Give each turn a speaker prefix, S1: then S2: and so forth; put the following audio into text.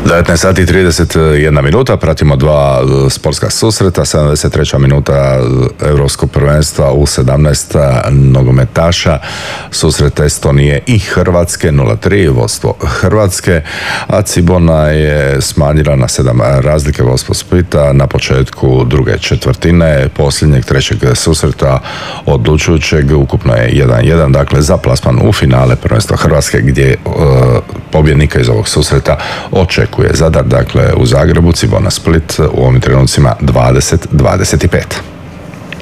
S1: 19 sati i 31 minuta, pratimo dva sportska susreta, 73. minuta Europskog prvenstva u 17 nogometaša, susret Estonije i Hrvatske, 0-3, vodstvo Hrvatske, a Cibona je smanjila na 7 razlike vodstvo Splita na početku druge četvrtine, posljednjeg trećeg susreta odlučujućeg, ukupno je 1-1, dakle za plasman u finale prvenstva Hrvatske, gdje pobjednika iz ovog susreta očekuje Zadar, dakle u Zagrebu, Cibona Split u ovim trenucima 20-25.